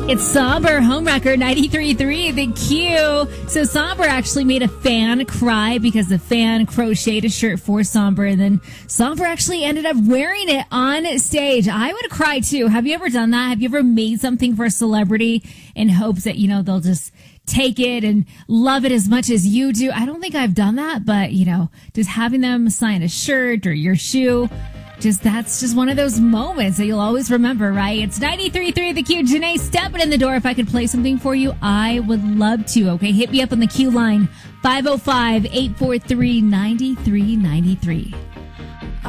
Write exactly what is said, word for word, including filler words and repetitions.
It's Somber, home record ninety-three point three, The Q. So Somber actually made a fan cry because the fan crocheted a shirt for Somber, and then Somber actually ended up wearing it on stage. I would cry too. Have you ever done that? Have you ever made something for a celebrity in hopes that, you know, they'll just take it and love it as much as you do? I don't think I've done that, but, you know, just having them sign a shirt or your shoe, Just that's just one of those moments that you'll always remember, right? It's ninety-three point three The Q. Janae stepping in the door. If I could play something for you, I would love to. Okay, hit me up on the Q line, five oh five, eight four three, nine three nine three.